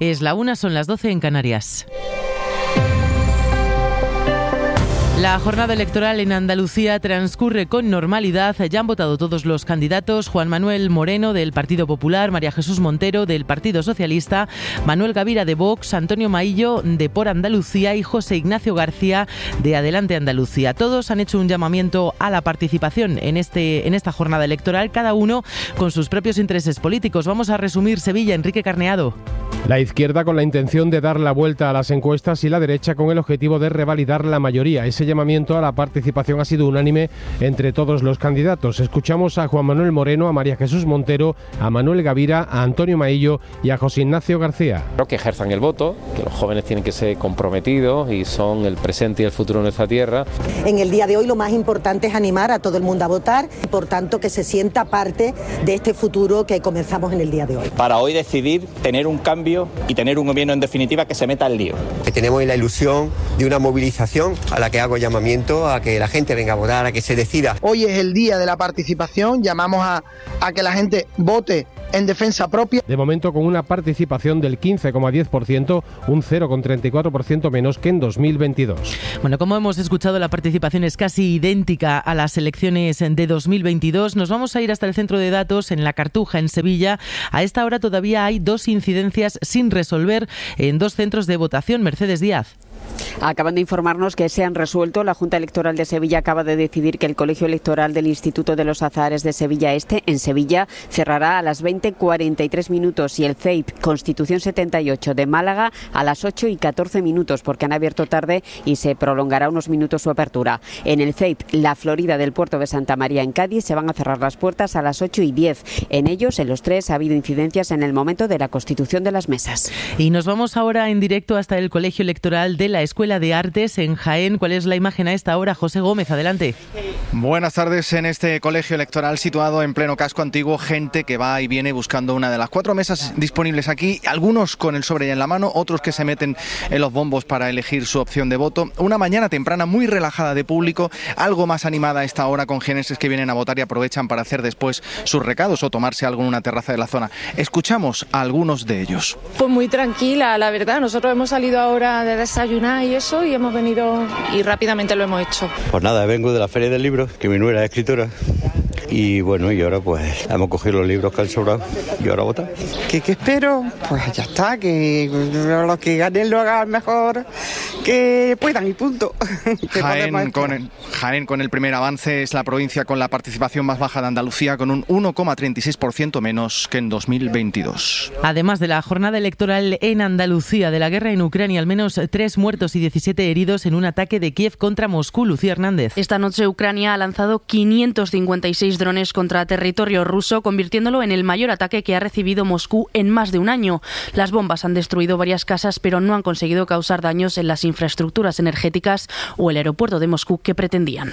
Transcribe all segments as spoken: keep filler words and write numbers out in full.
Es la una, son las doce en Canarias. La jornada electoral en Andalucía transcurre con normalidad. Ya han votado todos los candidatos: Juan Manuel Moreno, del Partido Popular; María Jesús Montero, del Partido Socialista; Manuel Gavira, de Vox; Antonio Maillo, de Por Andalucía; y José Ignacio García, de Adelante Andalucía. Todos han hecho un llamamiento a la participación en, este, en esta jornada electoral, cada uno con sus propios intereses políticos. Vamos a resumir Sevilla. Enrique Carneado. La izquierda con la intención de dar la vuelta a las encuestas y la derecha con el objetivo de revalidar la mayoría. Ese llamamiento a la participación ha sido unánime entre todos los candidatos. Escuchamos a Juan Manuel Moreno, a María Jesús Montero, a Manuel Gavira, a Antonio Maillo y a José Ignacio García. Creo que ejerzan el voto, que los jóvenes tienen que ser comprometidos y son el presente y el futuro de nuestra tierra. En el día de hoy lo más importante es animar a todo el mundo a votar y por tanto que se sienta parte de este futuro que comenzamos en el día de hoy. Para hoy decidir tener un cambio y tener un gobierno en definitiva que se meta al lío. Tenemos la ilusión de una movilización a la que hago llamamiento a que la gente venga a votar, a que se decida. Hoy es el día de la participación, llamamos a, a que la gente vote en defensa propia. De momento con una participación del quince coma diez por ciento, un cero coma treinta y cuatro por ciento menos que en dos mil veintidós. Bueno, como hemos escuchado, la participación es casi idéntica a las elecciones de dos mil veintidós. Nos vamos a ir hasta el centro de datos en La Cartuja, en Sevilla. A esta hora todavía hay dos incidencias sin resolver en dos centros de votación. Mercedes Díaz. Acaban de informarnos que se han resuelto. La Junta Electoral de Sevilla acaba de decidir que el Colegio Electoral del Instituto de los Azahares de Sevilla Este, en Sevilla, cerrará a las veinte cuarenta y tres minutos y el C E I P Constitución setenta y ocho de Málaga a las ocho y catorce minutos, porque han abierto tarde y se prolongará unos minutos su apertura. En el C E I P La Florida del Puerto de Santa María, en Cádiz, se van a cerrar las puertas a las ocho y diez. En ellos, en los tres, ha habido incidencias en el momento de la constitución de las mesas. Y nos vamos ahora en directo hasta el Colegio Electoral de la Escuela de Artes en Jaén. ¿Cuál es la imagen a esta hora? José Gómez, adelante. Buenas tardes. En este colegio electoral situado en pleno casco antiguo, gente que va y viene buscando una de las cuatro mesas disponibles aquí, algunos con el sobre ya en la mano, otros que se meten en los bombos para elegir su opción de voto. Una mañana temprana muy relajada de público, algo más animada a esta hora, con jienenses que vienen a votar y aprovechan para hacer después sus recados o tomarse algo en una terraza de la zona. Escuchamos a algunos de ellos. Pues muy tranquila, la verdad. Nosotros hemos salido ahora de desayunar y eso, y hemos venido y rápidamente lo hemos hecho. Pues nada, vengo de la Feria del Libro, que mi nuera es escritora. Y bueno, y ahora pues hemos cogido los libros que han sobrado y ahora votar. ¿Qué, qué espero? Pues ya está, que los que ganen lo hagan mejor, que puedan y punto. Jaén con, el, Jaén con el primer avance es la provincia con la participación más baja de Andalucía, con un uno coma treinta y seis por ciento menos que en dos mil veintidós. Además de la jornada electoral en Andalucía, de la guerra en Ucrania, al menos tres muertos y diecisiete heridos en un ataque de Kiev contra Moscú. Lucía Hernández. Esta noche Ucrania ha lanzado quinientos cincuenta y seis drones contra territorio ruso, convirtiéndolo en el mayor ataque que ha recibido Moscú en más de un año. Las bombas han destruido varias casas, pero no han conseguido causar daños en las infraestructuras energéticas o el aeropuerto de Moscú que pretendían.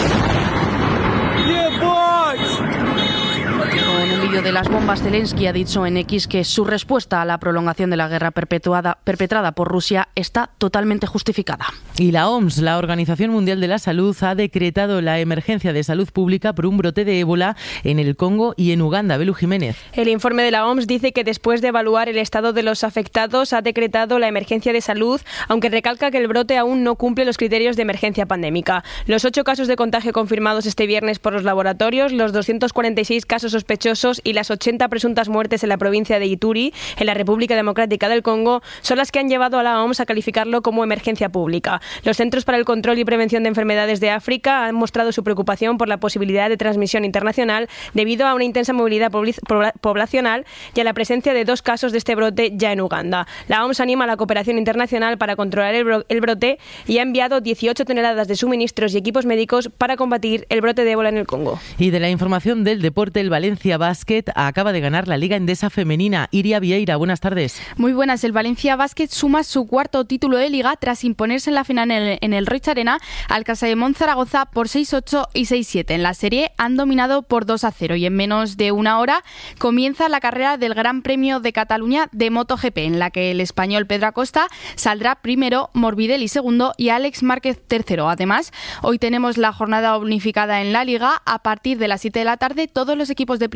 En un vídeo de las bombas, Zelensky ha dicho en X que su respuesta a la prolongación de la guerra perpetuada, perpetrada por Rusia está totalmente justificada. Y la O M S, la Organización Mundial de la Salud, ha decretado la emergencia de salud pública por un brote de ébola en el Congo y en Uganda. Belu Jiménez. El informe de la O M S dice que después de evaluar el estado de los afectados ha decretado la emergencia de salud, aunque recalca que el brote aún no cumple los criterios de emergencia pandémica. Los ocho casos de contagio confirmados este viernes por los laboratorios, los doscientos cuarenta y seis casos sospechosos y las ochenta presuntas muertes en la provincia de Ituri, en la República Democrática del Congo, son las que han llevado a la O M S a calificarlo como emergencia pública. Los Centros para el Control y Prevención de Enfermedades de África han mostrado su preocupación por la posibilidad de transmisión internacional debido a una intensa movilidad poblacional y a la presencia de dos casos de este brote ya en Uganda. La O M S anima a la cooperación internacional para controlar el, bro- el brote y ha enviado dieciocho toneladas de suministros y equipos médicos para combatir el brote de ébola en el Congo. Y de la información del deporte, el Valencia Basket acaba de ganar la Liga Endesa Femenina. Iria Vieira, buenas tardes. Muy buenas. El Valencia Basket suma su cuarto título de Liga tras imponerse en la final en el, en el Roig Arena al Casademont Zaragoza por seis ocho y seis siete. En la serie han dominado por dos a cero y en menos de una hora comienza la carrera del Gran Premio de Cataluña de MotoGP, en la que el español Pedro Acosta saldrá primero, Morbidelli segundo y Alex Márquez tercero. Además, hoy tenemos la jornada unificada en la Liga. A partir de las siete de la tarde, todos los equipos de primera división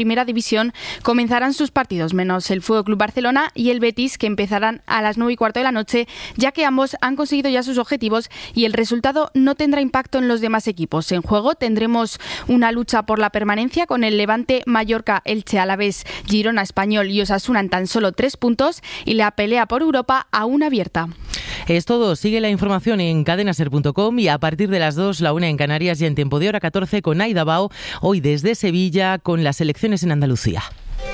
división comenzarán sus partidos, menos el F C Barcelona y el Betis, que empezarán a las nueve y cuarto de la noche, ya que ambos han conseguido ya sus objetivos y el resultado no tendrá impacto en los demás equipos. En juego tendremos una lucha por la permanencia con el Levante, Mallorca, Elche, Alavés, Girona, Español y Osasuna en tan solo tres puntos y la pelea por Europa aún abierta. Es todo. Sigue la información en cadena ser punto com y a partir de las dos, la una en Canarias y en tiempo de hora catorce con Aida Bao, hoy desde Sevilla con las elecciones en Andalucía.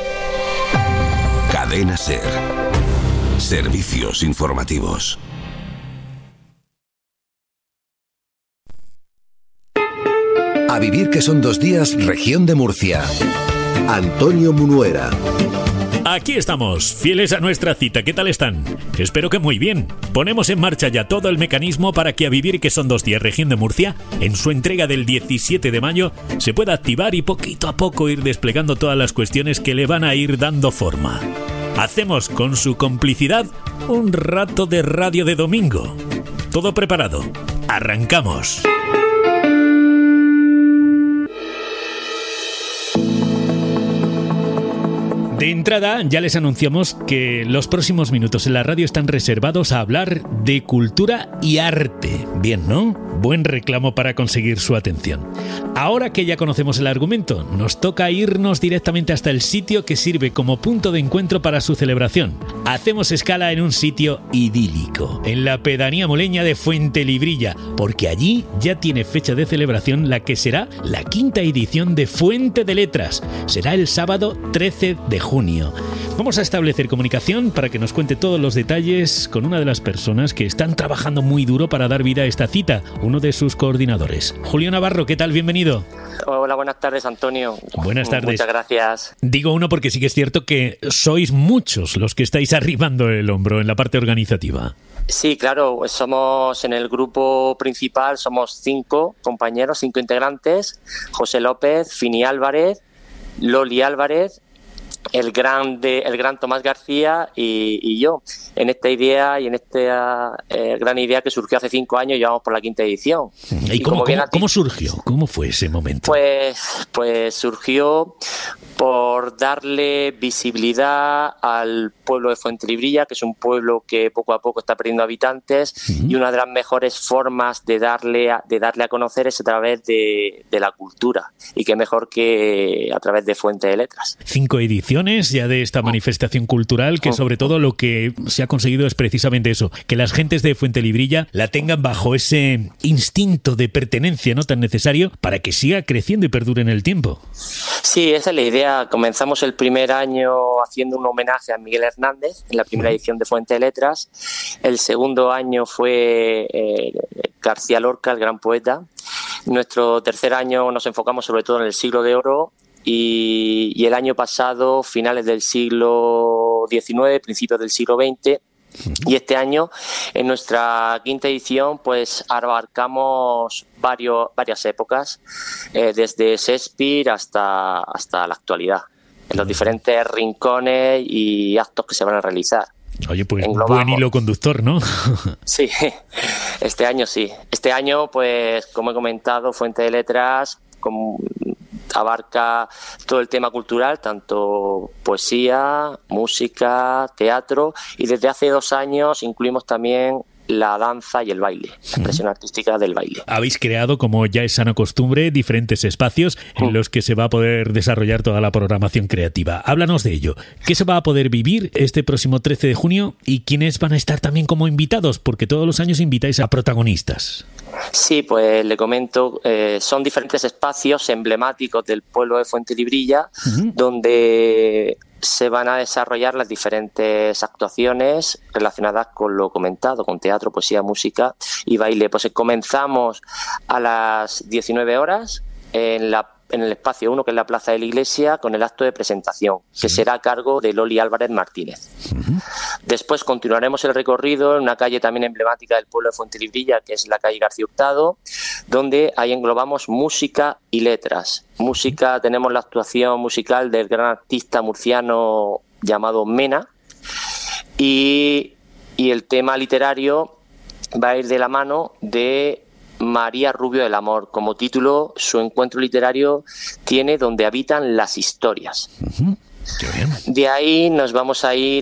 Cadena Ser. Servicios informativos. A vivir que son dos días, región de Murcia. Antonio Munuera. Aquí estamos, fieles a nuestra cita. ¿Qué tal están? Espero que muy bien. Ponemos en marcha ya todo el mecanismo para que A Vivir que son dos días, región de Murcia, en su entrega del diecisiete de mayo, se pueda activar y poquito a poco ir desplegando todas las cuestiones que le van a ir dando forma. Hacemos con su complicidad un rato de radio de domingo. Todo preparado. Arrancamos. De entrada, ya les anunciamos que los próximos minutos en la radio están reservados a hablar de cultura y arte. Bien, ¿no? Buen reclamo para conseguir su atención. Ahora que ya conocemos el argumento, nos toca irnos directamente hasta el sitio que sirve como punto de encuentro para su celebración. Hacemos escala en un sitio idílico, en la pedanía moleña de Fuentelibrilla, porque allí ya tiene fecha de celebración la que será la quinta edición de Fuente de Letras. Será el sábado trece de junio. Vamos a establecer comunicación para que nos cuente todos los detalles con una de las personas que están trabajando muy duro para dar vida a esta cita, uno de sus coordinadores. Julio Navarro, ¿qué tal? Bienvenido. Hola, buenas tardes, Antonio. Buenas tardes. Muchas gracias. Digo uno porque sí que es cierto que sois muchos los que estáis arrimando el hombro en la parte organizativa. Sí, claro, somos en el grupo principal, somos cinco compañeros, cinco integrantes: José López, Fini Álvarez, Loli Álvarez, el gran de, el gran Tomás García y, y yo, en esta idea y en esta eh, gran idea que surgió hace cinco años, llevamos por la quinta edición. ¿Y, y cómo, cómo, cómo surgió? ¿Cómo fue ese momento? Pues, pues surgió por darle visibilidad al pueblo de Fuentelibrilla, que es un pueblo que poco a poco está perdiendo habitantes, uh-huh. y una de las mejores formas de darle a, de darle a conocer es a través de, de la cultura, y qué mejor que a través de Fuente de Letras. Cinco ediciones ya de esta manifestación cultural, que sobre todo lo que se ha conseguido es precisamente eso, que las gentes de Fuentelibrilla la tengan bajo ese instinto de pertenencia no tan necesario para que siga creciendo y perdure en el tiempo. Sí, esa es la idea. Comenzamos el primer año haciendo un homenaje a Miguel Hernández en la primera edición de Fuente de Letras. El segundo año fue eh, García Lorca, el gran poeta. Nuestro tercer año nos enfocamos sobre todo en el siglo de oro. Y, y el año pasado, finales del siglo diecinueve, principios del siglo veinte, y este año, en nuestra quinta edición, pues abarcamos varios, varias épocas, eh, desde Shakespeare hasta, hasta la actualidad, en los diferentes rincones y actos que se van a realizar. Oye, pues Englobamos. Buen hilo conductor, ¿no? Sí, este año sí. Este año, pues, como he comentado, Fuente de Letras con, abarca todo el tema cultural, tanto poesía, música, teatro, y desde hace dos años incluimos también la danza y el baile, la expresión uh-huh. artística del baile. Habéis creado, como ya es sana costumbre, diferentes espacios en uh-huh. los que se va a poder desarrollar toda la programación creativa. Háblanos de ello. ¿Qué se va a poder vivir este próximo trece de junio y quiénes van a estar también como invitados? Porque todos los años invitáis a protagonistas. Sí, pues le comento, eh, son diferentes espacios emblemáticos del pueblo de Fuentelibrilla, uh-huh. donde se van a desarrollar las diferentes actuaciones relacionadas con lo comentado, con teatro, poesía, música y baile. Pues comenzamos a las diecinueve horas en la en el espacio uno, que es la Plaza de la Iglesia, con el acto de presentación, sí. que será a cargo de Loli Álvarez Martínez. Uh-huh. Después continuaremos el recorrido en una calle también emblemática del pueblo de Fuentelibrilla, que es la calle García Hurtado, donde ahí englobamos música y letras. Música, tenemos la actuación musical del gran artista murciano llamado Mena, y, y el tema literario va a ir de la mano de María Rubio del Amor. Como título, su encuentro literario tiene donde habitan las historias. Uh-huh. Qué bien. De ahí nos vamos a ir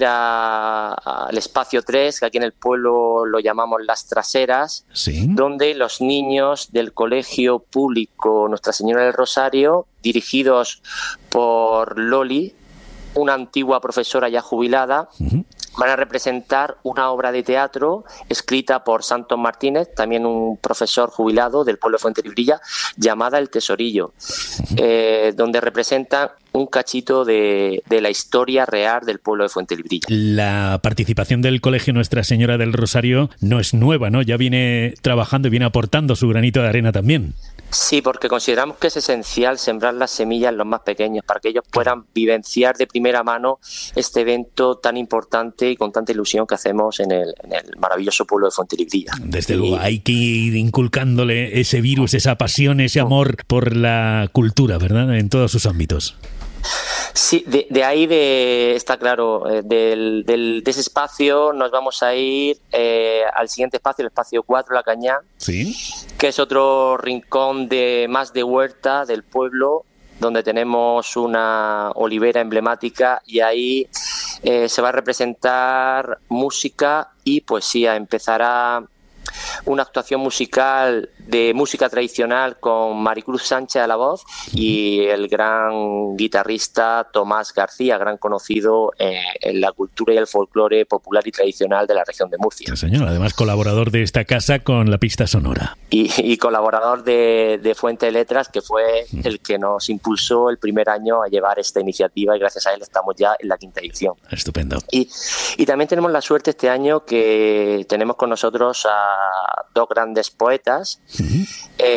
al espacio tres, que aquí en el pueblo lo llamamos Las Traseras, ¿sí? Donde los niños del colegio público Nuestra Señora del Rosario, dirigidos por Loli, una antigua profesora ya jubilada, uh-huh. van a representar una obra de teatro escrita por Santos Martínez, también un profesor jubilado del pueblo de Fuentelibrilla, llamada El Tesorillo, uh-huh. eh, donde representan un cachito de, de la historia real del pueblo de Fuentelibrilla. La participación del Colegio Nuestra Señora del Rosario no es nueva, ¿no? Ya viene trabajando y viene aportando su granito de arena también. Sí, porque consideramos que es esencial sembrar las semillas en los más pequeños para que ellos puedan vivenciar de primera mano este evento tan importante y con tanta ilusión que hacemos en el, en el maravilloso pueblo de Fuentelibrilla. Desde y... luego, hay que ir inculcándole ese virus, esa pasión, ese amor por la cultura, ¿verdad? En todos sus ámbitos. Sí, de, de ahí de, está claro, eh, del, del, de ese espacio nos vamos a ir eh, al siguiente espacio, el espacio cuatro, La Cañá, ¿sí? Que es otro rincón de más de huerta del pueblo, donde tenemos una olivera emblemática y ahí eh, se va a representar música y poesía. Empezará una actuación musical de música tradicional con Maricruz Sánchez a la voz y el gran guitarrista Tomás García, gran conocido eh, en la cultura y el folclore popular y tradicional de la región de Murcia. Sí, señor, además colaborador de esta casa con la pista sonora. Y, y colaborador de, de Fuente de Letras, que fue el que nos impulsó el primer año a llevar esta iniciativa y gracias a él estamos ya en la quinta edición. Estupendo. Y, y también tenemos la suerte este año que tenemos con nosotros a dos grandes poetas, uh-huh.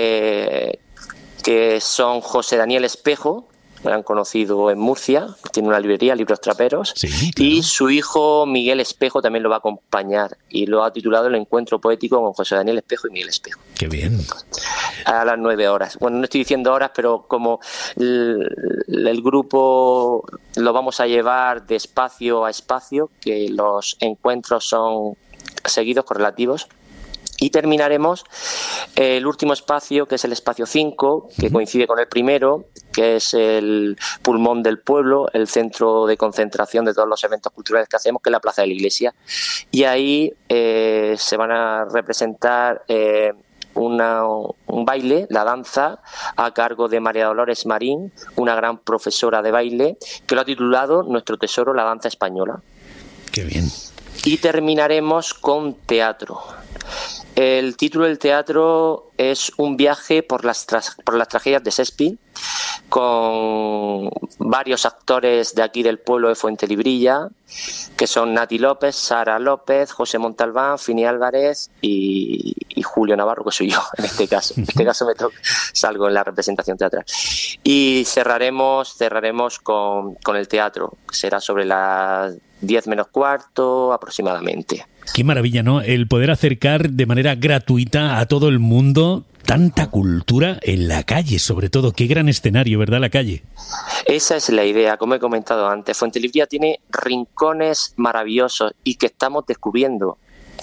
eh, que son José Daniel Espejo, gran conocido en Murcia, tiene una librería, Libros Traperos, sí, claro. Y su hijo Miguel Espejo también lo va a acompañar y lo ha titulado El Encuentro Poético con José Daniel Espejo y Miguel Espejo. ¡Qué bien! A las nueve horas. Bueno, no estoy diciendo horas, pero como el, el grupo lo vamos a llevar de espacio a espacio, que los encuentros son seguidos, correlativos. Y terminaremos el último espacio, que es el espacio cinco, que coincide con el primero, que es el pulmón del pueblo, el centro de concentración de todos los eventos culturales que hacemos, que es la Plaza de la Iglesia. Y ahí eh, se van a representar eh, una, un baile, la danza, a cargo de María Dolores Marín, una gran profesora de baile, que lo ha titulado Nuestro Tesoro, la danza española. ¡Qué bien! Y terminaremos con teatro. El título del teatro es Un viaje por las, tra- por las tragedias de Shakespeare, con varios actores de aquí del pueblo de Fuentelibrilla, que son Nati López, Sara López, José Montalbán, Fini Álvarez y, y Julio Navarro, que soy yo en este caso. En este caso me toca, salgo en la representación teatral. Y cerraremos, cerraremos con, con el teatro, que será sobre las diez menos cuarto aproximadamente. Qué maravilla, ¿no? El poder acercar de manera gratuita a todo el mundo tanta cultura en la calle, sobre todo. Qué gran escenario, ¿verdad? La calle. Esa es la idea, como he comentado antes. Fuentelibrilla tiene rincones maravillosos y que estamos descubriendo.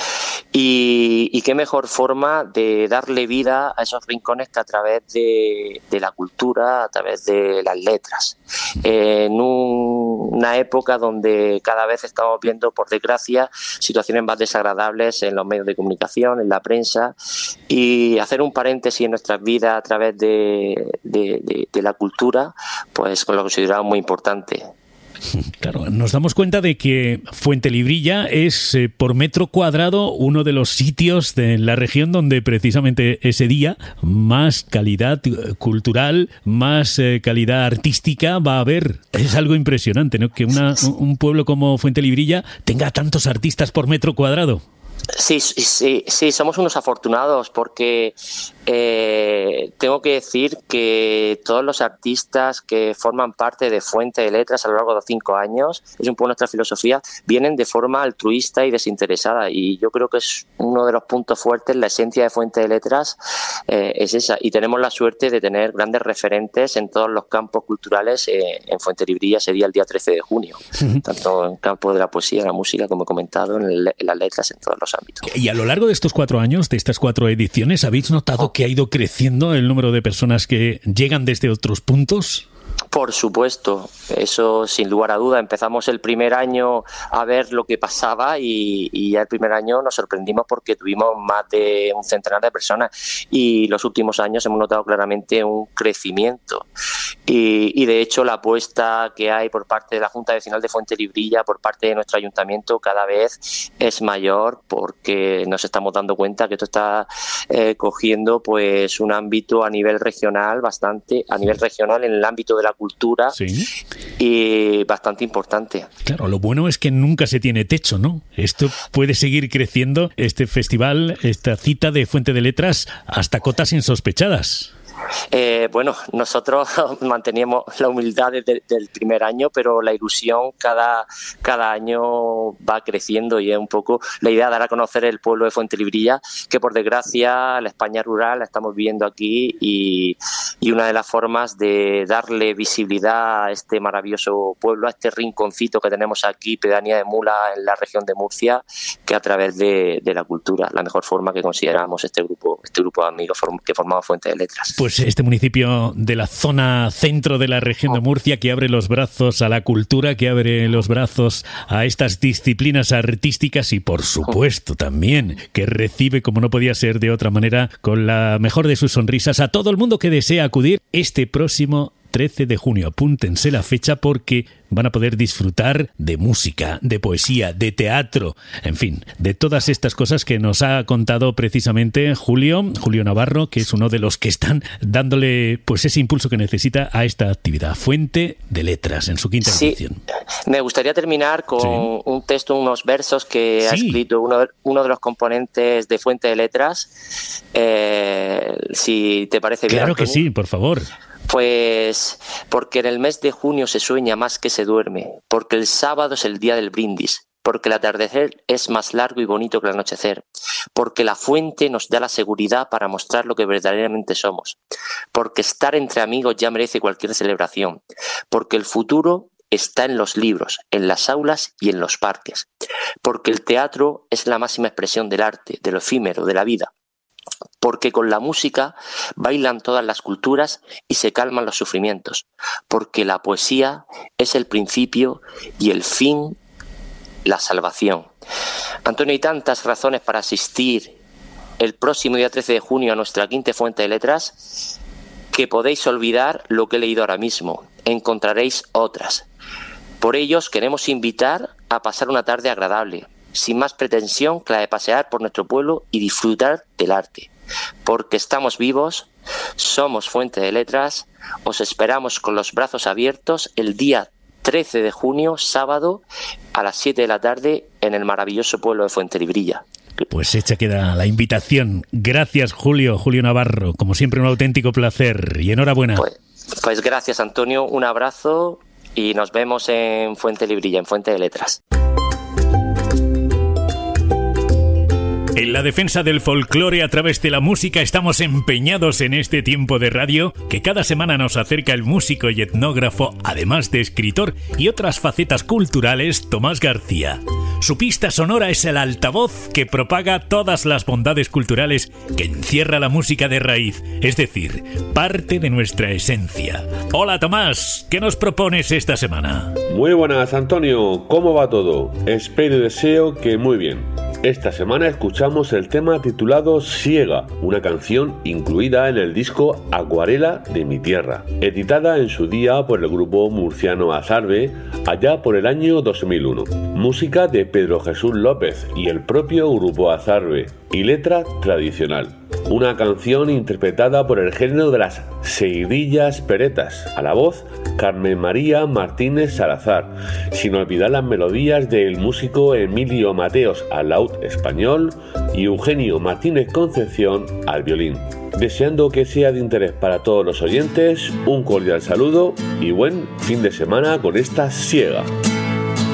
Y, y qué mejor forma de darle vida a esos rincones que a través de, de la cultura, a través de las letras. En un, una época donde cada vez estamos viendo, por desgracia, situaciones más desagradables en los medios de comunicación, en la prensa, y hacer un paréntesis en nuestras vidas a través de, de, de, de la cultura, pues lo consideramos muy importante. Claro, nos damos cuenta de que Fuentelibrilla es eh, por metro cuadrado uno de los sitios de la región donde precisamente ese día más calidad cultural, más eh, calidad artística va a haber. Es algo impresionante, ¿no? Que una, un pueblo como Fuentelibrilla tenga tantos artistas por metro cuadrado. Sí, sí, sí, somos unos afortunados porque eh, tengo que decir que todos los artistas que forman parte de Fuente de Letras a lo largo de los cinco años, es un poco nuestra filosofía, vienen de forma altruista y desinteresada y yo creo que es uno de los puntos fuertes, la esencia de Fuente de Letras eh, es esa y tenemos la suerte de tener grandes referentes en todos los campos culturales eh, en Fuentelibrilla sería el día trece de junio, uh-huh. tanto en el campo de la poesía, la música, como he comentado, en, el, en las letras, en todos los ámbitos. Y a lo largo de estos cuatro años, de estas cuatro ediciones, ¿habéis notado que ha ido creciendo el número de personas que llegan desde otros puntos? Por supuesto, eso sin lugar a duda. Empezamos el primer año a ver lo que pasaba y, y ya el primer año nos sorprendimos porque tuvimos más de un centenar de personas y los últimos años hemos notado claramente un crecimiento. Y, y de hecho la apuesta que hay por parte de la Junta Vecinal de Fuentelibrilla, por parte de nuestro ayuntamiento, cada vez es mayor porque nos estamos dando cuenta que esto está eh, cogiendo pues un ámbito a nivel regional bastante, a nivel regional en el ámbito de la cultura, sí, y bastante importante. Claro, lo bueno es que nunca se tiene techo, ¿no? Esto puede seguir creciendo, este festival, esta cita de Fuente de Letras, hasta cotas insospechadas. Eh, bueno, nosotros manteníamos la humildad desde el primer año, pero la ilusión cada, cada año va creciendo y es un poco la idea de dar a conocer el pueblo de Fuentelibrilla, que por desgracia la España rural la estamos viviendo aquí y, y una de las formas de darle visibilidad a este maravilloso pueblo, a este rinconcito que tenemos aquí, pedanía de Mula, en la región de Murcia, que a través de, de la cultura, la mejor forma que consideramos este grupo, este grupo de amigos que formamos Fuente de Letras. Pues este municipio de la zona centro de la región de Murcia, que abre los brazos a la cultura, que abre los brazos a estas disciplinas artísticas y por supuesto también que recibe, como no podía ser de otra manera, con la mejor de sus sonrisas a todo el mundo que desea acudir este próximo trece de junio. Apúntense la fecha porque van a poder disfrutar de música, de poesía, de teatro, en fin, de todas estas cosas que nos ha contado precisamente Julio, Julio Navarro, que es uno de los que están dándole pues ese impulso que necesita a esta actividad. Fuente de Letras, en su quinta sí, edición. Me gustaría terminar con sí. un texto, unos versos que sí. ha escrito uno de, uno de los componentes de Fuente de Letras, eh, si te parece bien. Claro que sí, por favor. Pues porque en el mes de junio se sueña más que se duerme, porque el sábado es el día del brindis, porque el atardecer es más largo y bonito que el anochecer, porque la fuente nos da la seguridad para mostrar lo que verdaderamente somos, porque estar entre amigos ya merece cualquier celebración, porque el futuro está en los libros, en las aulas y en los parques, porque el teatro es la máxima expresión del arte, de lo efímero, de la vida, porque con la música bailan todas las culturas y se calman los sufrimientos, porque la poesía es el principio y el fin, la salvación. Antonio, hay tantas razones para asistir el próximo día trece de junio a nuestra quinta Fuente de Letras que podéis olvidar lo que he leído ahora mismo, encontraréis otras. Por ello os queremos invitar a pasar una tarde agradable, sin más pretensión que la de pasear por nuestro pueblo y disfrutar del arte. Porque estamos vivos, somos Fuente de Letras, os esperamos con los brazos abiertos el día trece de junio, sábado, a las siete de la tarde, en el maravilloso pueblo de Fuentelibrilla. Pues hecha queda la invitación. Gracias, Julio, Julio Navarro. Como siempre, un auténtico placer y enhorabuena. Pues, pues gracias, Antonio. Un abrazo y nos vemos en Fuentelibrilla, en Fuente de Letras. En la defensa del folclore a través de la música estamos empeñados en este tiempo de radio que cada semana nos acerca el músico y etnógrafo, además de escritor y otras facetas culturales, Tomás García. Su pista sonora es el altavoz que propaga todas las bondades culturales que encierra la música de raíz, es decir, parte de nuestra esencia. Hola Tomás, ¿qué nos propones esta semana? Muy buenas, Antonio, ¿cómo va todo? Espero y deseo que muy bien. Esta semana escuchamos el tema titulado Siega, una canción incluida en el disco Acuarela de mi tierra, editada en su día por el grupo murciano Azarbe, allá por el año dos mil uno. Música de Pedro Jesús López y el propio grupo Azarbe, y letra tradicional. Una canción interpretada por el género de las seguidillas peretas, a la voz Carmen María Martínez Salazar, sin olvidar las melodías del músico Emilio Mateos al laúd español y Eugenio Martínez Concepción al violín. Deseando que sea de interés para todos los oyentes, un cordial saludo y buen fin de semana con esta siega.